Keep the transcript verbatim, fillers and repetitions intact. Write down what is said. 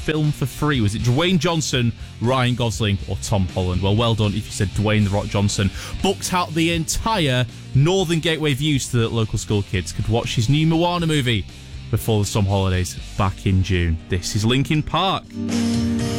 film for free? Was it Dwayne Johnson, Ryan Gosling, or Tom Holland? Well, well done if you said Dwayne The Rock Johnson. Booked out the entire Northern Gateway view so that local school kids could watch his new Moana movie before the summer holidays back in June. This is Linkin Park.